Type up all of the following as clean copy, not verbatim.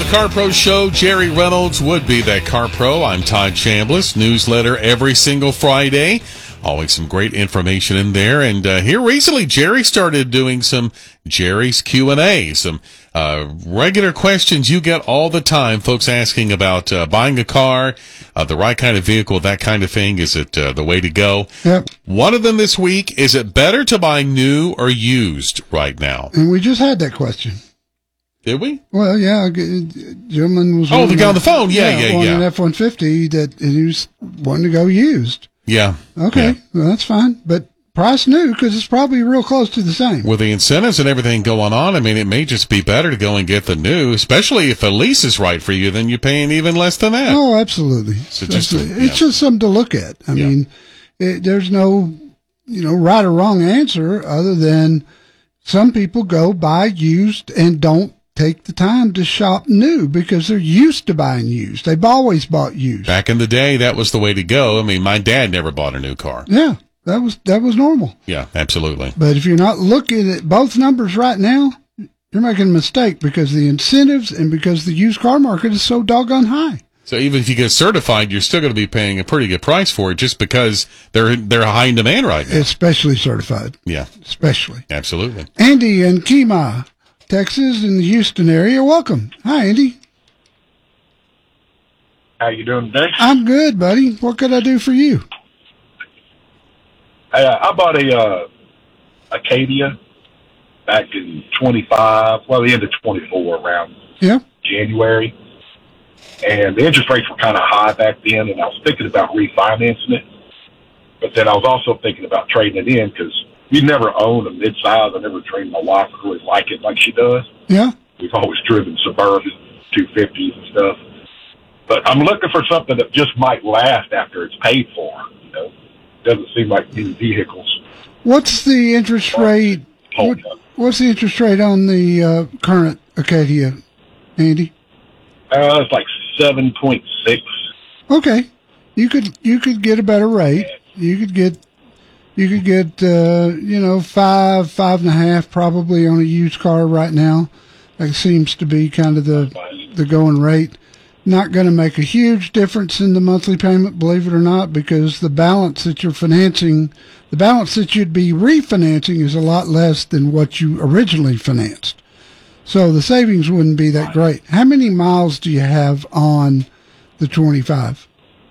Car Pro Show. Jerry Reynolds would be that car pro. I'm Todd Chambliss. Newsletter every single Friday. Always some great information in there. And here recently, Jerry started doing some Jerry's Q&A, some regular questions you get all the time. Folks asking about buying a car, the right kind of vehicle, that kind of thing. Is it the way to go? Yep. One of them this week, is it better to buy new or used right now? And we just had that question. Did we? Well, yeah, a gentleman was... Oh, the guy on the phone. Yeah. an F-150 that he was wanting to go used. Yeah. Okay, yeah. Well, that's fine. But price new, because it's probably real close to the same. With the incentives and everything going on, I mean, it may just be better to go and get the new, especially if the lease is right for you, then you're paying even less than that. Oh, absolutely. So it's just something to look at. I mean, there's no, right or wrong answer other than some people go buy used and don't take the time to shop new because they're used to buying used. They've always bought used. Back in the day, that was the way to go. I mean, my dad never bought a new car. Yeah, that was normal. Yeah, absolutely. But if you're not looking at both numbers right now, you're making a mistake because the incentives and because the used car market is so doggone high. So even if you get certified, you're still going to be paying a pretty good price for it just because they're high in demand right now. Especially certified. Yeah. Especially. Absolutely. Andy in Kemah, Texas, in the Houston area. Welcome. Hi, Andy. How you doing today? I'm good, buddy. What could I do for you? I bought a Acadia back in the end of 24 around January. And the interest rates were kind of high back then, and I was thinking about refinancing it. But then I was also thinking about trading it in because we never owned a midsize. I never trained my wife to really like it like she does. Yeah. We've always driven Suburban 250s and stuff. But I'm looking for something that just might last after it's paid for. Doesn't seem like new vehicles. What's the interest rate? What's the interest rate on the current Acadia, Andy? It's like 7.6. Okay, you could get a better rate. You could get 5.5 probably on a used car right now. That seems to be kind of the going rate. Not going to make a huge difference in the monthly payment, believe it or not, because the balance that you're financing, the balance that you'd be refinancing is a lot less than what you originally financed. So the savings wouldn't be that great. How many miles do you have on the 25?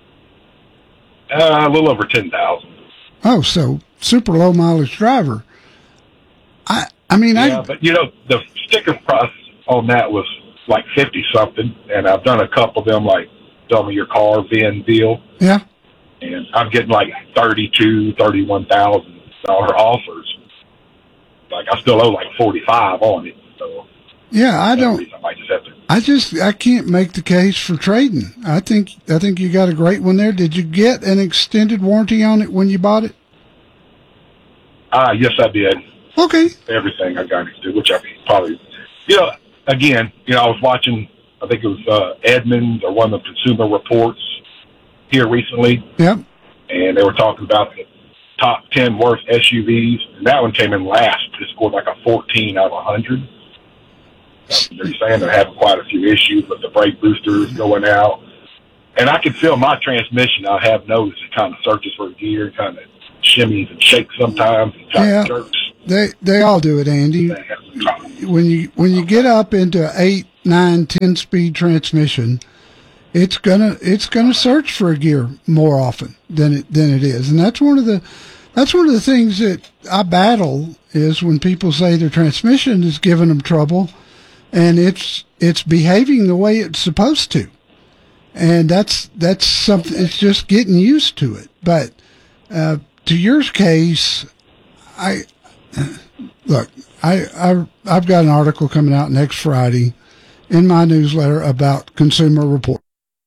A little over 10,000. Oh, so super low mileage driver. But the sticker price on that was like 50 something, and I've done a couple of them, like Tell Me Your Car VIN deal. Yeah. And I'm getting like $31,000 offers. Like I still owe like 45 on it. So yeah, I can't make the case for trading. I think you got a great one there. Did you get an extended warranty on it when you bought it? Yes, I did. Okay. Everything I got extended, which I probably, again, I was watching, I think it was Edmunds or one of the Consumer Reports here recently. Yep. And they were talking about the top 10 worst SUVs, and that one came in last. It scored like a 14 out of 100. They're saying they're having quite a few issues with the brake boosters going out. And I can feel my transmission, I have noticed, it kind of searches for a gear, kind of shimmies and shakes sometimes, and kind of jerks. They all do it, Andy. When you get up into 8, 9, 10 speed transmission, it's gonna search for a gear more often than it is, and that's one of the things that I battle is when people say their transmission is giving them trouble, and it's behaving the way it's supposed to, and that's something. It's just getting used to it. But to your case, I've got an article coming out next Friday in my newsletter about Consumer Reports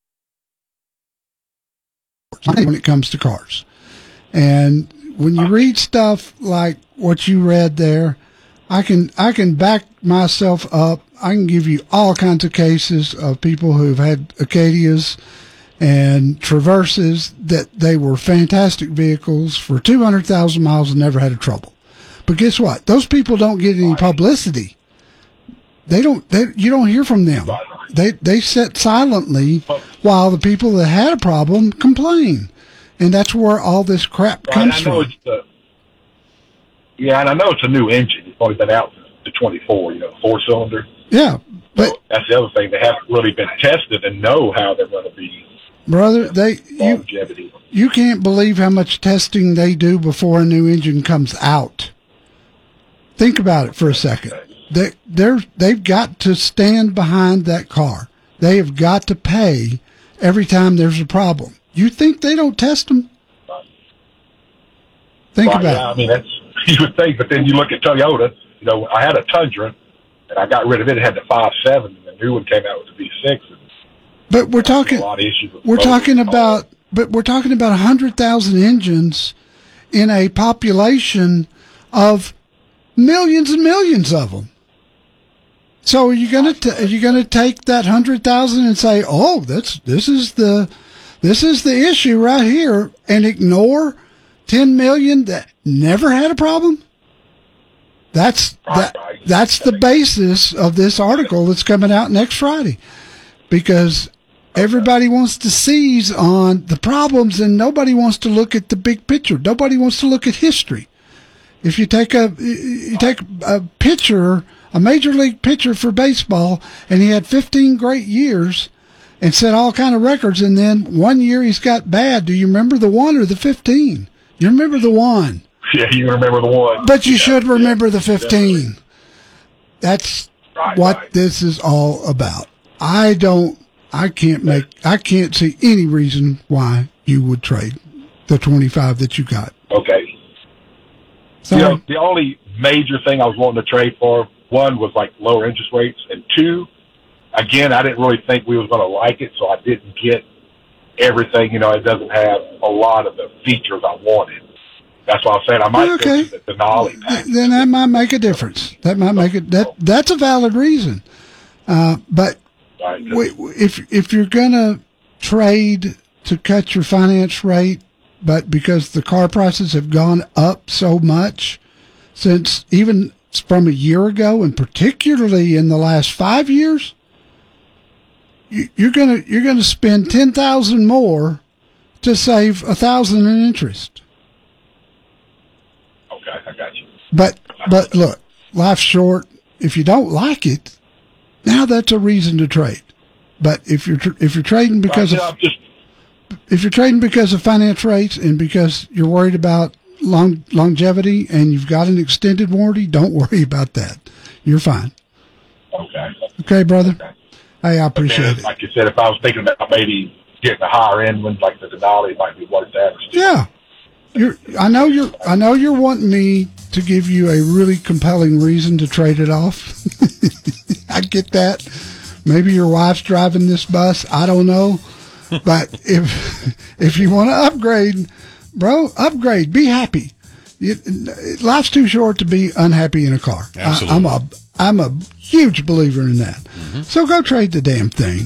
when it comes to cars. And when you read stuff like what you read there, I can back myself up. I can give you all kinds of cases of people who've had Acadias and Traverses that they were fantastic vehicles for 200,000 miles and never had a trouble. But guess what? Those people don't get any publicity. You don't hear from them. They sit silently while the people that had a problem complain, and that's where all this crap comes from. And I know it's a new engine. It's only been out since the 24, 4-cylinder. Yeah, but so that's the other thing. They haven't really been tested and know how they're going to be. Brother, longevity. You can't believe how much testing they do before a new engine comes out. Think about it for a second. They've got to stand behind that car. They have got to pay every time there's a problem. You think they don't test them? Think about it. I mean, that's you would think, but then you look at Toyota. I had a Tundra, and I got rid of it. It had the 5.7, and the new one came out with the V6. But we're talking. We're talking about 100,000 engines in a population of millions and millions of them. So are you gonna take that 100,000 and say, oh, this is the issue right here, and ignore 10 million that never had a problem? That's the basis of this article that's coming out next Friday, because everybody wants to seize on the problems and nobody wants to look at the big picture. Nobody wants to look at history. If you take a pitcher, a major league pitcher for baseball, and he had 15 great years and set all kind of records, and then one year he's got bad, do you remember the 1 or the 15? You remember the 1. Yeah, you remember the 1. But you should remember the 15. That's what this is all about. I can't see any reason why you would trade the 25 that you got. Okay. So the only major thing I was wanting to trade for, one was like lower interest rates, and two, again, I didn't really think we was going to like it, so I didn't get everything. It doesn't have a lot of the features I wanted. That's why I'm saying I might go to the Denali package. Then that might make a difference. That might make it. That's a valid reason. But if you're gonna trade to cut your finance rate, but because the car prices have gone up so much since even from a year ago, and particularly in the last 5 years, you're gonna spend $10,000 more to save $1,000 in interest. Okay, I got you. But look, life's short. If you don't like it, now that's a reason to trade. But if you're trading because if you're trading because of finance rates and because you're worried about longevity and you've got an extended warranty, don't worry about that. You're fine. Okay, brother. Okay. Hey, I appreciate it. Like you said, if I was thinking about maybe getting a higher end one like the Denali, it might be worth that. Yeah. I know you're wanting me to give you a really compelling reason to trade it off. I get that. Maybe your wife's driving this bus. I don't know. But if you want to upgrade, bro, upgrade. Be happy. Life's too short to be unhappy in a car. Absolutely. I'm a huge believer in that. Mm-hmm. So go trade the damn thing.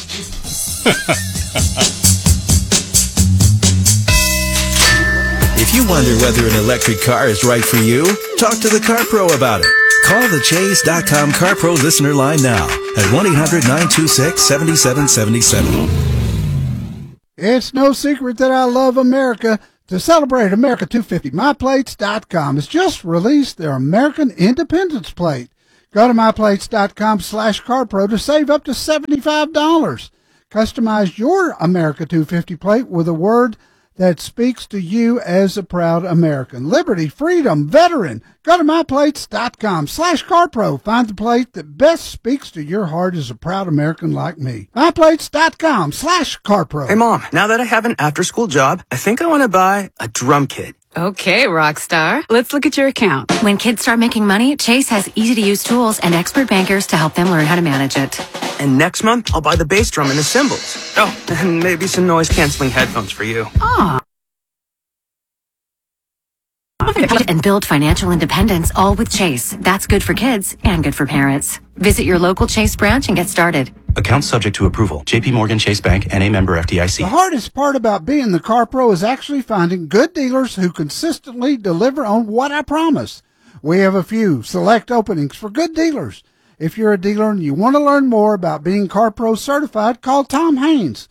If you wonder whether an electric car is right for you, talk to the Car Pro about it. Call the Chase.com Car Pro listener line now at 1-800-926-7777. It's no secret that I love America. To celebrate America 250, MyPlates.com has just released their American Independence Plate. Go to MyPlates.com/CarPro to save up to $75. Customize your America 250 plate with a word that speaks to you as a proud American. Liberty, freedom, veteran. Go to MyPlates.com/CarPro. Find the plate that best speaks to your heart as a proud American like me. MyPlates.com/CarPro. Hey, Mom, now that I have an after-school job, I think I want to buy a drum kit. Okay, Rockstar. Let's look at your account. When kids start making money, Chase has easy-to-use tools and expert bankers to help them learn how to manage it. And next month, I'll buy the bass drum and the cymbals. Oh, and maybe some noise-canceling headphones for you. Aw. And build financial independence, all with Chase. That's good for kids and good for parents. Visit your local Chase branch and get started. Account subject to approval. J.P. Morgan Chase Bank, N.A. member FDIC. The hardest part about being the Car Pro is actually finding good dealers who consistently deliver on what I promise. We have a few select openings for good dealers. If you're a dealer and you want to learn more about being CarPro certified, call Tom Haynes,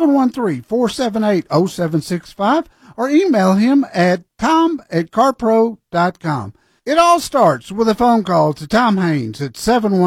713-478-0765, or email him at tom@carpro.com. It all starts with a phone call to Tom Haynes at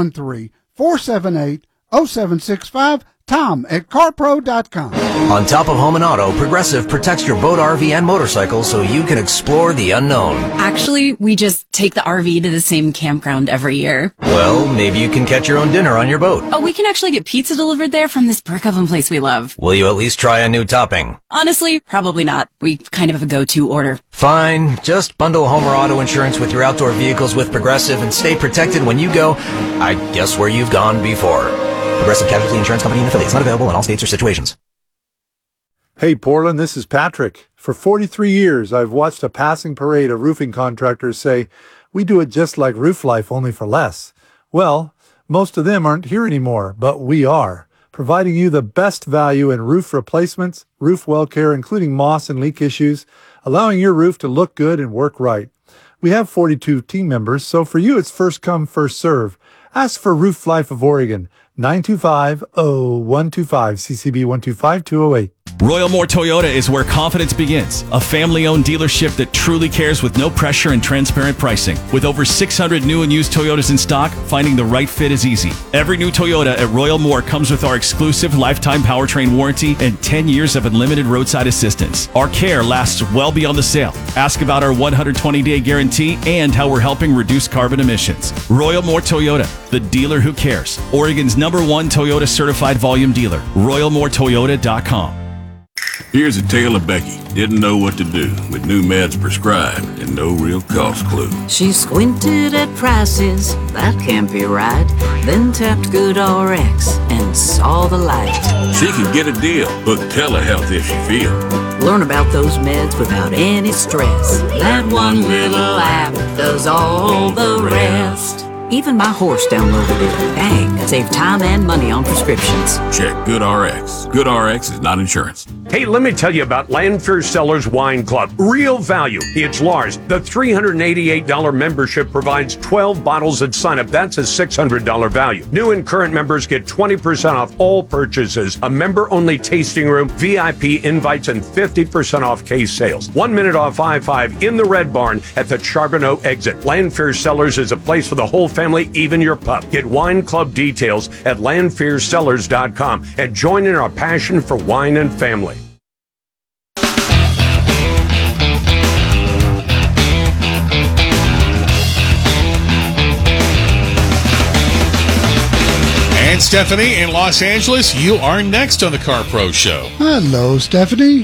713-478-0765, tom@carpro.com. On top of home and auto, Progressive protects your boat, RV, and motorcycle so you can explore the unknown. Actually, we just take the RV to the same campground every year. Well, maybe you can catch your own dinner on your boat. Oh, we can actually get pizza delivered there from this brick oven place we love. Will you at least try a new topping? Honestly, probably not. We kind of have a go-to order. Fine. Just bundle home or auto insurance with your outdoor vehicles with Progressive and stay protected when you go, I guess, where you've gone before. Progressive Casualty Insurance Company and affiliates. Not available in all states or situations. Hey, Portland, this is Patrick. For 43 years, I've watched a passing parade of roofing contractors say, we do it just like Roof Life, only for less. Well, most of them aren't here anymore, but we are, providing you the best value in roof replacements, roof well care, including moss and leak issues, allowing your roof to look good and work right. We have 42 team members, so for you, it's first come, first serve. Ask for Roof Life of Oregon, 925-0125, CCB 125208. Royal Moore Toyota is where confidence begins. A family-owned dealership that truly cares with no pressure and transparent pricing. With over 600 new and used Toyotas in stock, finding the right fit is easy. Every new Toyota at Royal Moore comes with our exclusive lifetime powertrain warranty and 10 years of unlimited roadside assistance. Our care lasts well beyond the sale. Ask about our 120-day guarantee and how we're helping reduce carbon emissions. Royal Moore Toyota, the dealer who cares. Oregon's #1 Toyota certified volume dealer. RoyalMooreToyota.com. Here's a tale of Becky. Didn't know what to do with new meds prescribed and no real cost clue. She squinted at prices, that can't be right. Then tapped GoodRx and saw the light. She can get a deal. Book telehealth if she feels. Learn about those meds without any stress. That one little app does all the rest. Even my horse downloaded it. Dang, save time and money on prescriptions. Check GoodRx. GoodRx is not insurance. Hey, let me tell you about Lanfear Cellars Wine Club. Real value. It's Lars. The $388 membership provides 12 bottles at sign-up. That's a $600 value. New and current members get 20% off all purchases, a member-only tasting room, VIP invites, and 50% off case sales. 1 minute off I-5 in the Red Barn at the Charbonneau exit. Lanfear Cellars is a place for the whole family, even your pup. Get wine club details at LanfearCellars.com and join in our passion for wine and family. And Stephanie in Los Angeles, you are next on the Car Pro Show. Hello, Stephanie.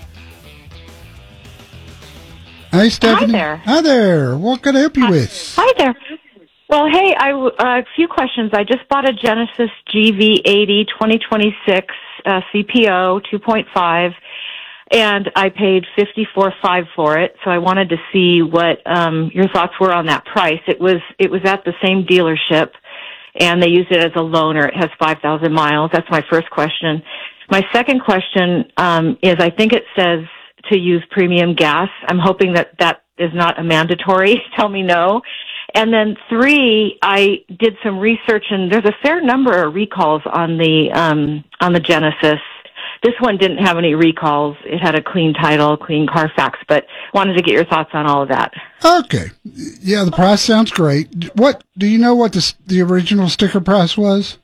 Hi, Stephanie. Hi there. Hi there. What can I help you with? Hi there. Well, hey, a few questions. I just bought a Genesis GV80 2026 CPO 2.5, and I paid $54,500 for it. So I wanted to see what your thoughts were on that price. It was at the same dealership, and they used it as a loaner. It has 5,000 miles. That's my first question. My second question is, I think it says to use premium gas. I'm hoping that is not a mandatory. Tell me no. And then 3, I did some research, and there's a fair number of recalls on the Genesis. This one didn't have any recalls. It had a clean title, clean Carfax, but wanted to get your thoughts on all of that. Okay. Yeah, the price sounds great. What do you know what the original sticker price was?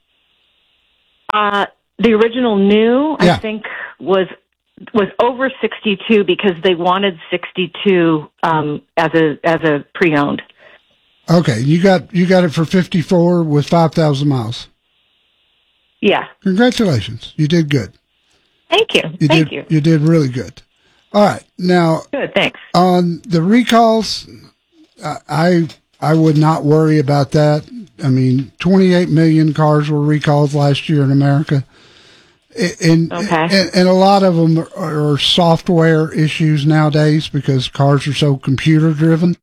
The original new, yeah. I think, was over 62 because they wanted 62 as a pre-owned. Okay, you got it for 54 with 5,000 miles. Yeah. Congratulations. You did good. Thank you. Thank you. You did really good. All right. Now, good, thanks. On the recalls, I would not worry about that. I mean, 28 million cars were recalled last year in America. And a lot of them are software issues nowadays because cars are so computer driven.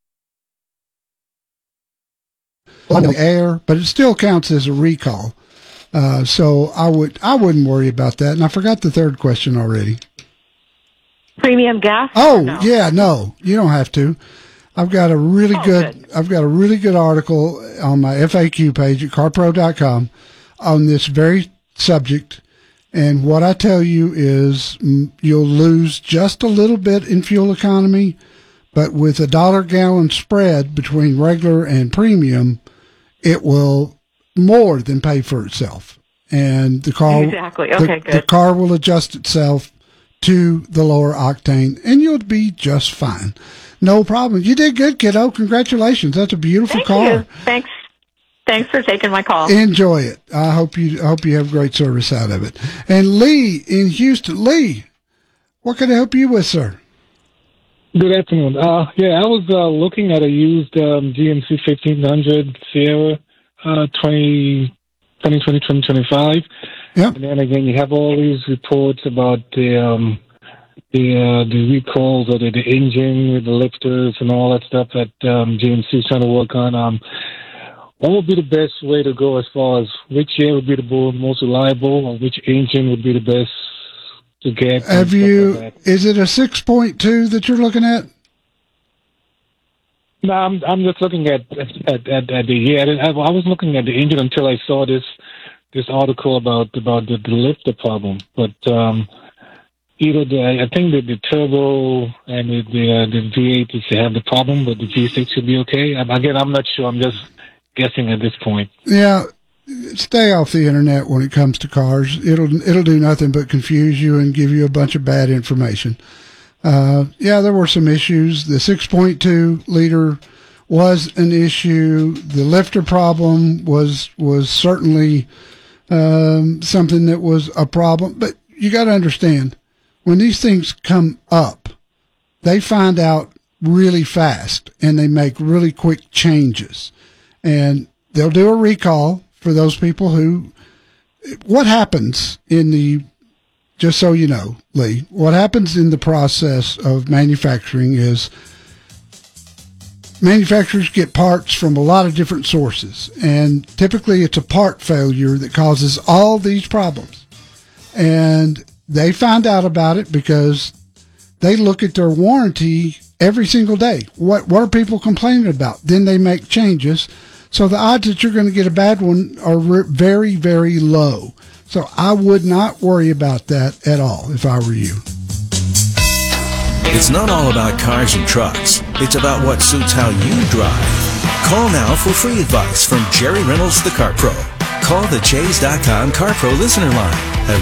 On the air, but it still counts as a recall. So I wouldn't worry about that. And I forgot the third question already. Premium gas? Oh, no? Yeah, no, you don't have to. I've got a really good article on my FAQ page at carpro.com on this very subject. And what I tell you is you'll lose just a little bit in fuel economy, but with $1 a gallon spread between regular and premium, it will more than pay for itself. And the car, exactly. Okay, good. The car will adjust itself to the lower octane, and you'll be just fine. No problem. You did good, kiddo. Congratulations. That's a beautiful car. Thank you. Thanks for taking my call. Enjoy it. I hope you have great service out of it. And Lee in Houston. Lee, what can I help you with, sir? Good afternoon. I was looking at a used GMC 1500 Sierra 2020-2025. Yep. And then again, you have all these reports about the recalls of the engine with the lifters and all that stuff that GMC is trying to work on. What would be the best way to go as far as which year would be the most reliable, or which engine would be the best to get? Have you? Is it a 6.2 that you're looking at? No, I'm just looking at the year. I was looking at the engine until I saw this article about the lifter problem. But either I think that the turbo and the V8 is to have the problem, but the V6 should be okay. Again, I'm not sure. I'm just guessing at this point. Yeah, stay off the internet when it comes to cars. It'll do nothing but confuse you and give you a bunch of bad information. There were some issues. The 6.2 liter was an issue. The lifter problem was certainly something that was a problem. But you got to understand, when these things come up, they find out really fast and they make really quick changes. And they'll do a recall for those people who, what happens just so you know, Lee, what happens in the process of manufacturing is manufacturers get parts from a lot of different sources. And typically it's a part failure that causes all these problems. And they find out about it because they look at their warranty every single day. What are people complaining about? Then they make changes. So the odds that you're going to get a bad one are very, very low. So I would not worry about that at all if I were you. It's not all about cars and trucks. It's about what suits how you drive. Call now for free advice from Jerry Reynolds, the Car Pro. Call the Chase.com Car Pro listener line at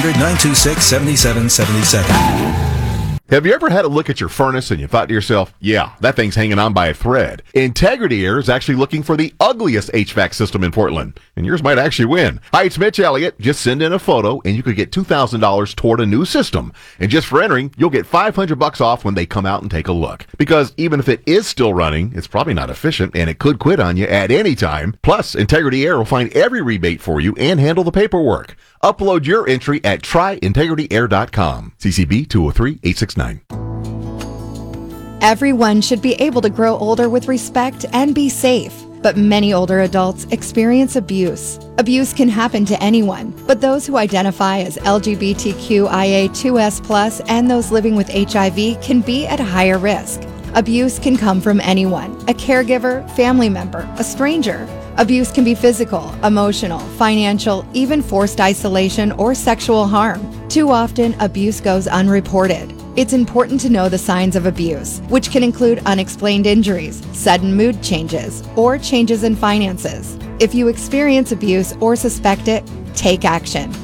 1-800-926-7777. Have you ever had a look at your furnace and you thought to yourself, yeah, that thing's hanging on by a thread? Integrity Air is actually looking for the ugliest HVAC system in Portland, and yours might actually win. Hi, it's Mitch Elliott. Just send in a photo and you could get $2,000 toward a new system. And just for entering, you'll get $500 off when they come out and take a look. Because even if it is still running, it's probably not efficient and it could quit on you at any time. Plus, Integrity Air will find every rebate for you and handle the paperwork. Upload your entry at tryintegrityair.com. CCB 203-869. Everyone should be able to grow older with respect and be safe. But many older adults experience abuse. Abuse can happen to anyone, but those who identify as LGBTQIA2S+ and those living with HIV can be at higher risk. Abuse can come from anyone, a caregiver, family member, a stranger. Abuse can be physical, emotional, financial, even forced isolation or sexual harm. Too often, abuse goes unreported. It's important to know the signs of abuse, which can include unexplained injuries, sudden mood changes, or changes in finances. If you experience abuse or suspect it, take action.